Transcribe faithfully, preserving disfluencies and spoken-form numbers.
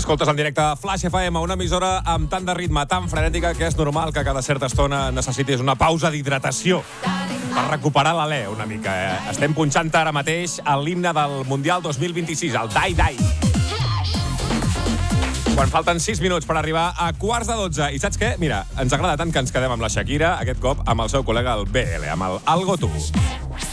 Escoltes en directe Flash F M, una emissora amb tant de ritme, tan frenètica, que és normal que cada certa estona necessitis una pausa d'hidratació per recuperar l'alè una mica. Eh? Estem punxant ara mateix l'himne del Mundial dos mil vint-i-sis, el Dai Dai. Quan falten sis minuts per arribar a quarts de dotze. I saps què? Mira, ens agrada tant que ens quedem amb la Shakira, aquest cop amb el seu col·lega el B L, amb el Algo Tu.